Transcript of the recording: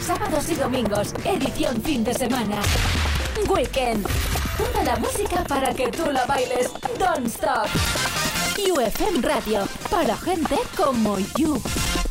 sábados y domingos, edición fin de semana. Weekend. Toda la música para que tú la bailes. Don't stop. UFM Radio, para gente como you.